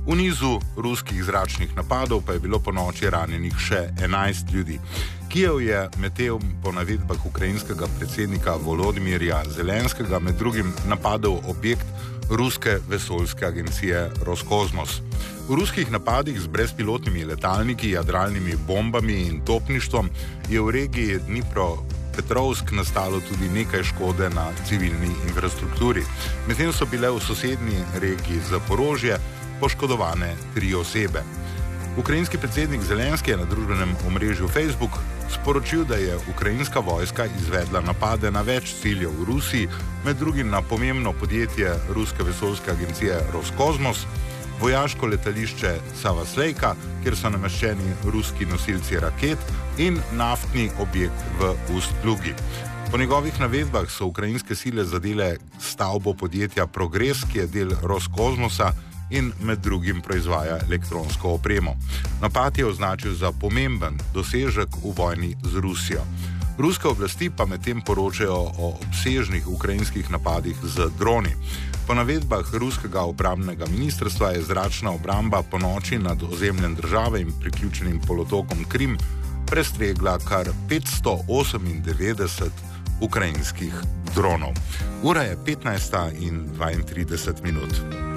V nizu ruskih zračnih napadov pa je bilo ponoči ranjenih še 11 ljudi. Kijev je medtem po navedbah ukrajinskega predsednika Volodymyrja Zelenskega med drugim napadel objekt ruske vesoljske agencije Roskosmos. V ruskih napadih z brezpilotnimi letalniki, jadralnimi bombami in topništvom je v regiji Dnipropetrovsk nastalo tudi nekaj škode na civilni infrastrukturi. Medtem so bile v sosednji regiji Zaporožje poškodovane 3 osebe. Ukrajinski predsednik Zelenski je na družbenem omrežju Facebook sporočil, da je ukrajinska vojska izvedla napade na več ciljev v Rusiji, med drugim na pomembno podjetje ruske vesoljske agencije Roskosmos, vojaško letališče Savaslejka, kjer so nameščeni ruski nosilci raket, in naftni objekt v Ust-Lugi. Po njegovih navedbah so ukrajinske sile zadele stavbo podjetja Progres, ki je del Roskosmosa in med drugim proizvaja elektronsko opremo. Napad je označil za pomemben dosežek v vojni z Rusijo. Ruske oblasti pa medtem poročajo o obsežnih ukrajinskih napadih z droni. Po navedbah ruskega obrambnega ministrstva je zračna obramba po noči nad ozemljem države in priključenim polotokom Krim prestregla kar 598 ukrajinskih dronov. Ura je 15:32.